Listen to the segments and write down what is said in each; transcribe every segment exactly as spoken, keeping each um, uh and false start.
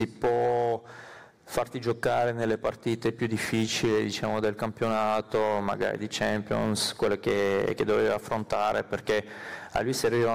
si può farti giocare nelle partite più difficili, diciamo, del campionato, magari di Champions, quelle che, che doveva affrontare, perché a lui serviva un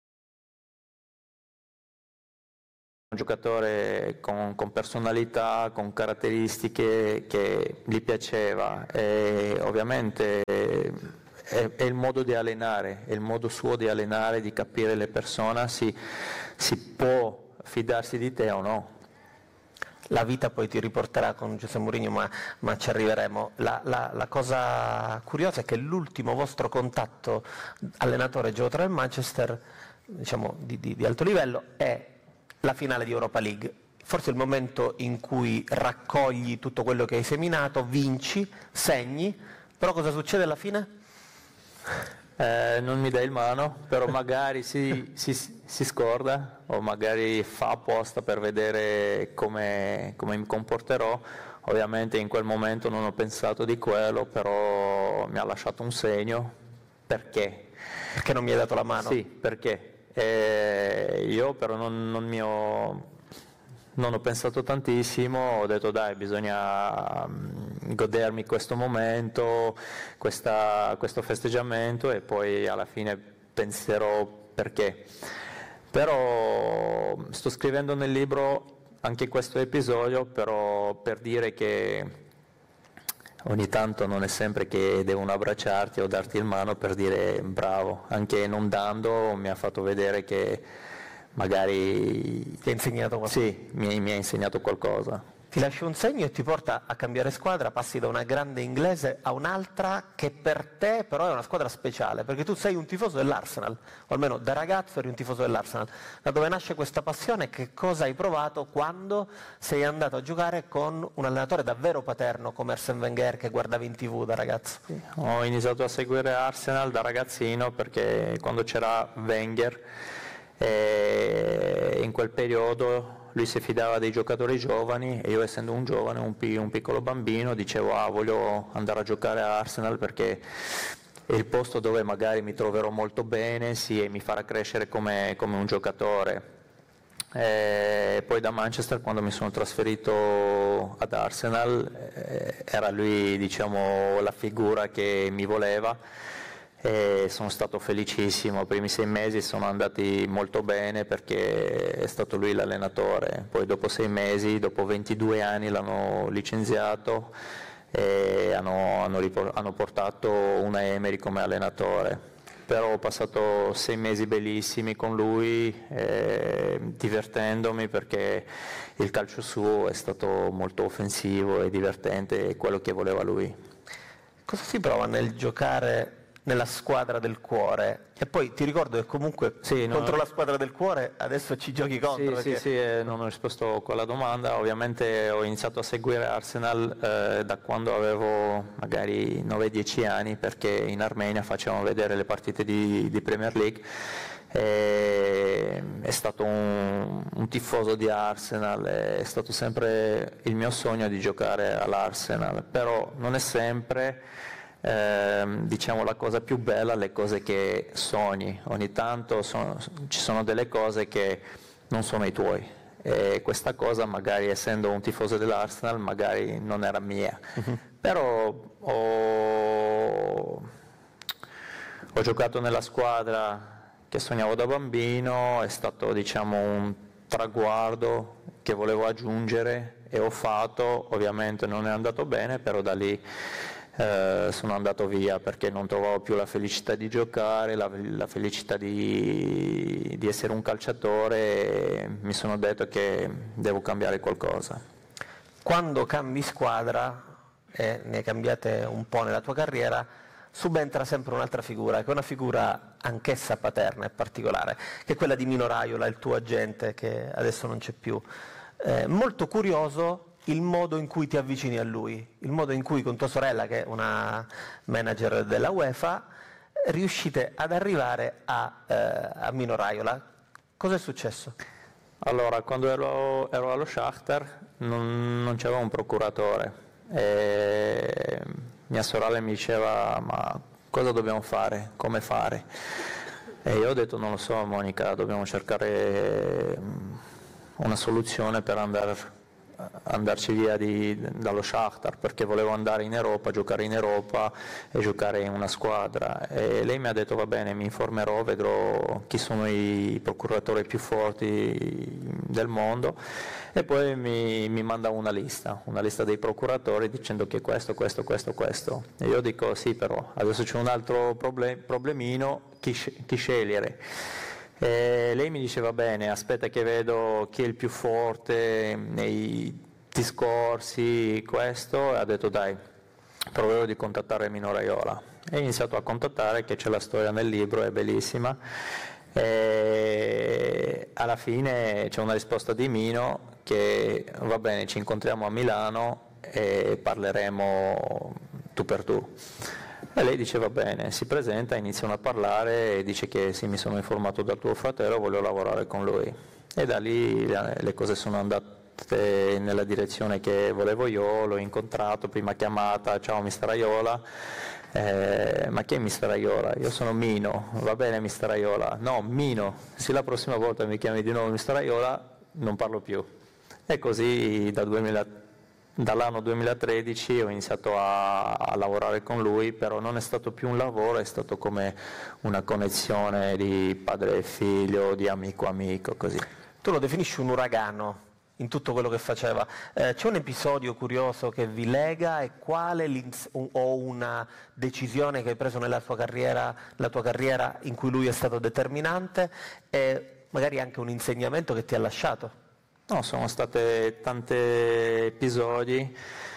giocatore con, con personalità, con caratteristiche che gli piaceva, e ovviamente è, è il modo di allenare, è il modo suo di allenare, di capire le persone, si, si può fidarsi di te o no. La vita poi ti riporterà con José Mourinho, ma, ma ci arriveremo. La, la, la cosa curiosa è che l'ultimo vostro contatto allenatore-giocatore del Manchester, diciamo di, di, di alto livello, è la finale di Europa League. Forse il momento in cui raccogli tutto quello che hai seminato, vinci, segni, però cosa succede alla fine? Eh, non mi dai il mano, però magari si, si, si scorda o magari fa apposta per vedere come, come mi comporterò. Ovviamente in quel momento non ho pensato di quello, però mi ha lasciato un segno. Perché? Perché non mi hai dato la mano? Sì, perché eh, io però non, non mi ho... Non ho pensato tantissimo, ho detto dai, bisogna godermi questo momento, questa, questo festeggiamento, e poi alla fine penserò perché. Però sto scrivendo nel libro anche questo episodio, però per dire che ogni tanto non è sempre che devono abbracciarti o darti il mano per dire bravo, anche non dando mi ha fatto vedere che magari ti ha insegnato qualcosa. Sì, mi, mi ha insegnato qualcosa. Ti lascia un segno e ti porta a cambiare squadra, passi da una grande inglese a un'altra che per te però è una squadra speciale, perché tu sei un tifoso dell'Arsenal, o almeno da ragazzo eri un tifoso dell'Arsenal. Da dove nasce questa passione? Che cosa hai provato quando sei andato a giocare con un allenatore davvero paterno come Arsène Wenger, che guardavi in tv da ragazzo? Sì, ho iniziato a seguire Arsenal da ragazzino perché quando c'era Wenger, e in quel periodo lui si fidava dei giocatori giovani e io, essendo un giovane, un, pi- un piccolo bambino, dicevo ah, voglio andare a giocare a Arsenal perché è il posto dove magari mi troverò molto bene, sì, e mi farà crescere come, come un giocatore. E poi da Manchester, quando mi sono trasferito ad Arsenal, eh, era lui, diciamo, la figura che mi voleva. E sono stato felicissimo, i primi sei mesi sono andati molto bene perché è stato lui l'allenatore, poi dopo sei mesi, dopo ventidue anni l'hanno licenziato e hanno, hanno, ripor- hanno portato una Emery come allenatore, però ho passato sei mesi bellissimi con lui, eh, divertendomi perché il calcio suo è stato molto offensivo e divertente, è quello che voleva lui. Cosa si prova nel giocare nella squadra del cuore? E poi ti ricordo che comunque sì, contro no, la squadra del cuore adesso ci giochi contro. Sì, perché... sì, sì, eh, non ho risposto a quella domanda. Ovviamente ho iniziato a seguire Arsenal eh, da quando avevo magari nove dieci anni, perché in Armenia facevano vedere le partite di, di Premier League. E è stato un, un tifoso di Arsenal, è stato sempre il mio sogno di giocare all'Arsenal, però non è sempre Eh, diciamo la cosa più bella, le cose che sogni. Ogni tanto sono, ci sono delle cose che non sono i tuoi, e questa cosa, magari essendo un tifoso dell'Arsenal, magari non era mia. Uh-huh. Però ho, ho giocato nella squadra che sognavo da bambino, è stato, diciamo, un traguardo che volevo aggiungere e ho fatto. Ovviamente non è andato bene, però da lì Eh, sono andato via perché non trovavo più la felicità di giocare, la, la felicità di, di essere un calciatore, e mi sono detto che devo cambiare qualcosa. Quando cambi squadra, e ne hai cambiate un po' nella tua carriera, subentra sempre un'altra figura, che è una figura anch'essa paterna e particolare, che è quella di Mino Raiola, il tuo agente, che adesso non c'è più. Eh, molto curioso il modo in cui ti avvicini a lui, il modo in cui con tua sorella, che è una manager della UEFA, riuscite ad arrivare a, eh, a Mino Raiola. Cosa è successo? Allora, quando ero, ero allo Shakhtar non, non c'era un procuratore e mia sorella mi diceva ma cosa dobbiamo fare, come fare? E io ho detto non lo so Monica, dobbiamo cercare una soluzione per andare andarci via di, dallo Shakhtar, perché volevo andare in Europa, giocare in Europa e giocare in una squadra, e lei mi ha detto va bene, mi informerò, vedrò chi sono i procuratori più forti del mondo, e poi mi, mi manda una lista, una lista dei procuratori dicendo che questo, questo, questo, questo, e io dico sì, però adesso c'è un altro problem, problemino, chi, chi scegliere? E lei mi diceva bene, aspetta che vedo chi è il più forte nei discorsi, questo, e ha detto dai, proverò di contattare Mino Raiola. E ho iniziato a contattare, che c'è la storia nel libro, è bellissima, e alla fine c'è una risposta di Mino che va bene, ci incontriamo a Milano e parleremo tu per tu. E lei dice va bene, si presenta, iniziano a parlare e dice che sì, mi sono informato dal tuo fratello, voglio lavorare con lui. E da lì le cose sono andate nella direzione che volevo io, l'ho incontrato, prima chiamata, ciao mister Raiola, eh, ma chi è mister Raiola? Io sono Mino, va bene mister Raiola, no Mino, se la prossima volta mi chiami di nuovo mister Raiola non parlo più. E così da duemila dall'anno duemilatredici ho iniziato a, a lavorare con lui, però non è stato più un lavoro, è stato come una connessione di padre e figlio, di amico amico, così. Tu lo definisci un uragano in tutto quello che faceva. Eh, c'è un episodio curioso che vi lega, e quale o una decisione che hai preso nella tua carriera, la tua carriera in cui lui è stato determinante, e magari anche un insegnamento che ti ha lasciato? No, sono stati tanti episodi,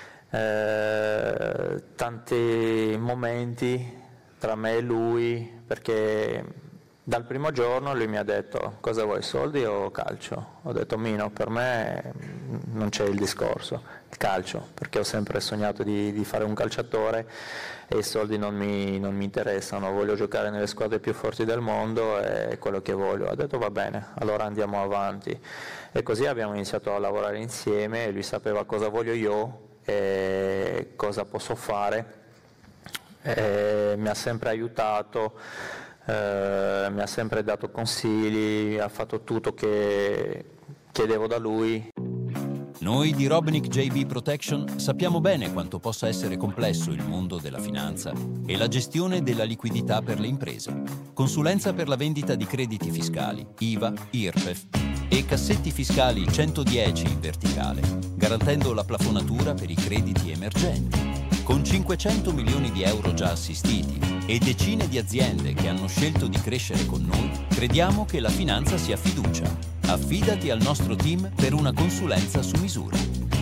eh, tanti momenti tra me e lui, perché dal primo giorno lui mi ha detto cosa vuoi, soldi o calcio? Ho detto Mino, per me non c'è il discorso, il calcio, perché ho sempre sognato di, di fare un calciatore e i soldi non mi, non mi interessano, voglio giocare nelle squadre più forti del mondo, è quello che voglio. Ha detto va bene, allora andiamo avanti. E così abbiamo iniziato a lavorare insieme, lui sapeva cosa voglio io e cosa posso fare, e mi ha sempre aiutato, eh, mi ha sempre dato consigli, ha fatto tutto che chiedevo da lui. Noi di Robnik J B Protection sappiamo bene quanto possa essere complesso il mondo della finanza e la gestione della liquidità per le imprese. Consulenza per la vendita di crediti fiscali, I V A, I R P E F e cassetti fiscali centodieci in verticale, garantendo la plafonatura per i crediti emergenti. Con cinquecento milioni di euro già assistiti e decine di aziende che hanno scelto di crescere con noi, crediamo che la finanza sia fiducia. Affidati al nostro team per una consulenza su misura.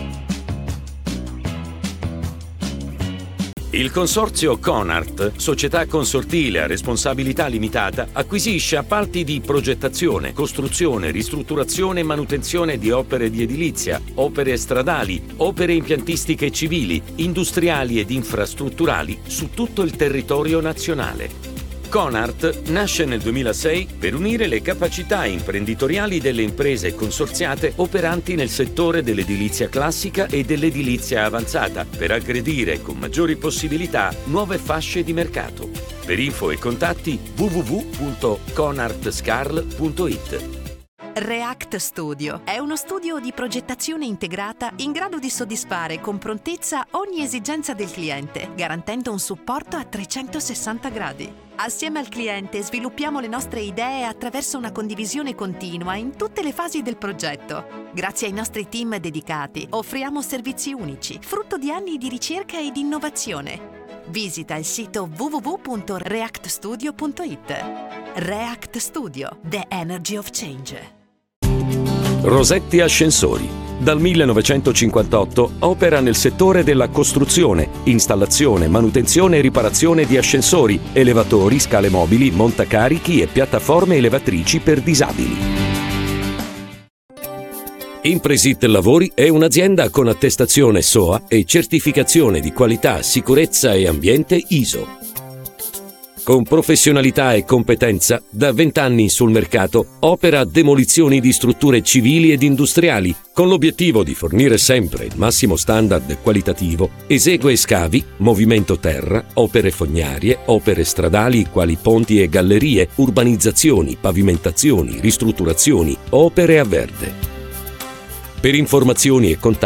Il consorzio Conart, società consortile a responsabilità limitata, acquisisce appalti di progettazione, costruzione, ristrutturazione e manutenzione di opere di edilizia, opere stradali, opere impiantistiche civili, industriali ed infrastrutturali su tutto il territorio nazionale. Conart nasce nel duemilasei per unire le capacità imprenditoriali delle imprese consorziate operanti nel settore dell'edilizia classica e dell'edilizia avanzata, per aggredire con maggiori possibilità nuove fasce di mercato. Per info e contatti w w w punto conart scarl punto it. React Studio è uno studio di progettazione integrata in grado di soddisfare con prontezza ogni esigenza del cliente, garantendo un supporto a trecentosessanta gradi. Assieme al cliente sviluppiamo le nostre idee attraverso una condivisione continua in tutte le fasi del progetto. Grazie ai nostri team dedicati offriamo servizi unici, frutto di anni di ricerca e di innovazione. Visita il sito w w w punto react studio punto it. React Studio, the energy of change. Rosetti Ascensori. Dal millenovecentocinquantotto opera nel settore della costruzione, installazione, manutenzione e riparazione di ascensori, elevatori, scale mobili, montacarichi e piattaforme elevatrici per disabili. Impresit Lavori è un'azienda con attestazione S O A e certificazione di qualità, sicurezza e ambiente I S O. Con professionalità e competenza, da vent'anni sul mercato, opera demolizioni di strutture civili ed industriali, con l'obiettivo di fornire sempre il massimo standard qualitativo, esegue scavi, movimento terra, opere fognarie, opere stradali quali ponti e gallerie, urbanizzazioni, pavimentazioni, ristrutturazioni, opere a verde. Per informazioni e contatti